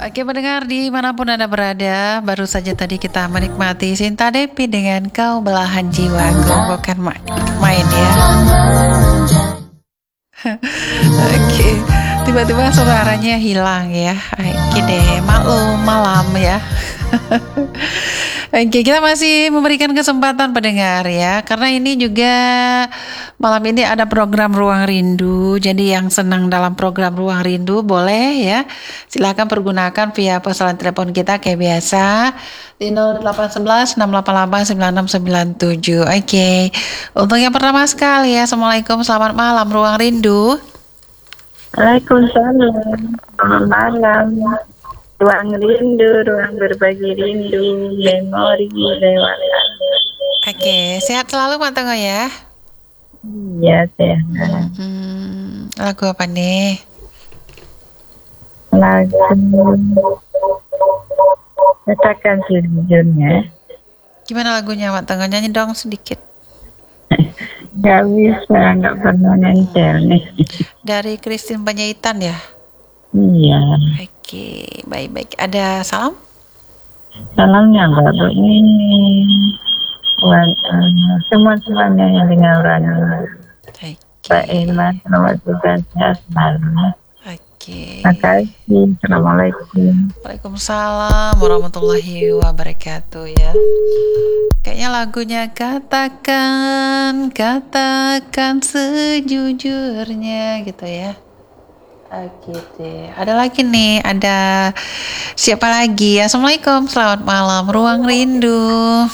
Oke pendengar dimanapun Anda berada, baru saja tadi kita menikmati Sinta Depi dengan Kau Belahan Jiwaku, bukan main ya. Oke, tiba-tiba suaranya hilang ya. Oke deh, maklum malam ya. Oke, kita masih memberikan kesempatan pendengar ya, karena ini juga malam ini ada program Ruang Rindu. Jadi yang senang dalam program Ruang Rindu boleh ya, silakan pergunakan via pesan telepon kita kayak biasa di 0811 688 9697. Oke, untuk yang pertama sekali ya, Assalamualaikum, selamat malam Ruang Rindu. Waalaikumsalam. Selamat malam. Ruang rindu, ruang berbagi rindu, memori lewat lagu. Oke, sehat selalu Mak Tenggo ya. Iya, sehat. Lagu apa nih? Lagu katakan sejujurnya. Gimana lagunya Mak Tenggo? Nyanyi dong sedikit. Gak bisa, gak pernah nyentel nih. Dari Christine Panjaitan ya? Iya. Oke, baik-baik. Ada salam? Salamnya baru ini buat semua-semuanya yang dengaran. Oke. Pak Iman, selamat juga sehat selalu. Oke. Makasih. Assalamualaikum. Waalaikumsalam warahmatullahi wabarakatuh ya. Kayaknya lagunya katakan sejujurnya gitu ya. Oke deh. Ada lagi nih, ada siapa lagi? Assalamualaikum, selamat malam Ruang Rindu.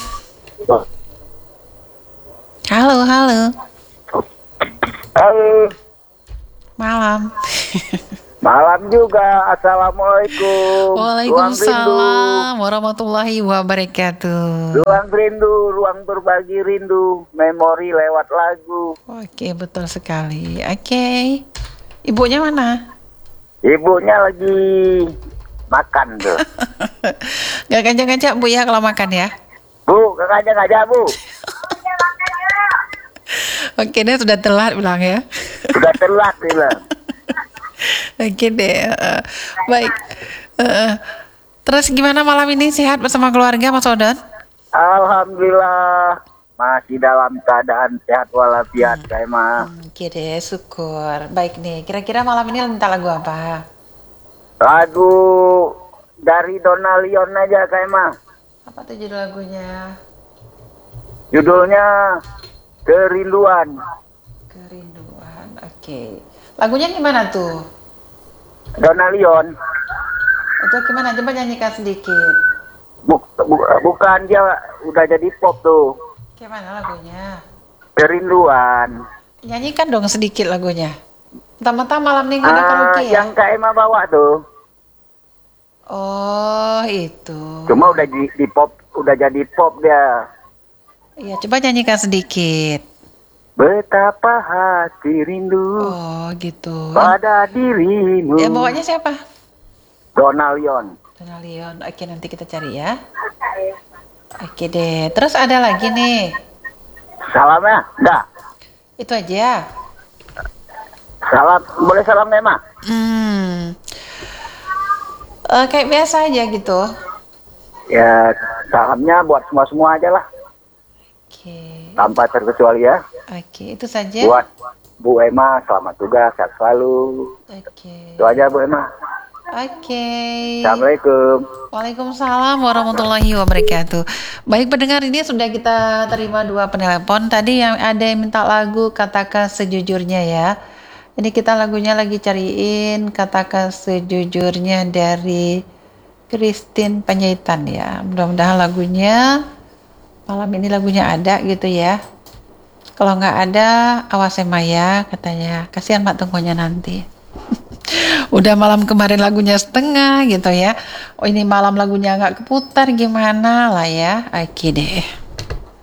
Halo. Halo. Malam. Malam juga. Assalamualaikum. Waalaikumsalam warahmatullahi wabarakatuh. Ruang rindu, ruang berbagi rindu, memori lewat lagu. Oke, betul sekali. Oke. Ibunya mana? Ibunya lagi makan tuh. Gak ngajak-ngajak Bu ya kalau makan ya? Bu, ngajak Bu. Oke deh, sudah telat bilang ya. Sudah telat bilang. Oke deh, baik. Terus gimana malam ini, sehat bersama keluarga Mas Odon? Alhamdulillah masih dalam keadaan sehat walafiat kayak mah. Oke deh, syukur. Baik nih, kira-kira malam ini minta lagu apa? Lagu dari Donna Leon aja kayak mah. Apa tuh judul lagunya? Judulnya Kerinduan. Kerinduan, oke. Lagunya gimana tuh? Donna Leon. Itu gimana? Coba nyanyikan sedikit. Bukan, dia udah jadi pop tuh. Gimana lagunya? Kerinduan. Nyanyikan dong sedikit lagunya. Mentang-mentang malam ini nggak ada karaoke ya? Yang Kak Emma bawa tuh. Oh, itu. Cuma udah di pop, udah jadi pop dia. Iya, coba nyanyikan sedikit. Betapa hati rindu Oh, gitu. pada dirimu. Ya, bawanya siapa? Donna Leon. Donna Leon. Oke, nanti kita cari ya. Oke deh. Terus ada lagi nih. Salamnya? Enggak. Itu aja. Salam, boleh salam Emma? Kayak biasa aja gitu. Ya, salamnya buat semua aja lah. Oke. Tanpa terkecuali ya. Oke, itu saja. Buat Bu Emma, selamat tugas, sehat selalu. Oke. Itu aja Bu Emma. Oke. Assalamualaikum. Waalaikumsalam warahmatullahi wabarakatuh. Baik pendengar, ini sudah kita terima 2 penelpon. Tadi yang ada yang minta lagu Katakan Sejujurnya ya. Ini kita lagunya lagi cariin Katakan Sejujurnya dari Christine Panjaitan ya. Mudah-mudahan lagunya malam ini lagunya ada gitu ya. Kalau nggak ada, awas ya Maya katanya. Kasihan Mak Tenggonya nanti. Udah malam kemarin lagunya setengah gitu ya. Oh ini malam lagunya nggak keputar gimana lah ya. Oke deh.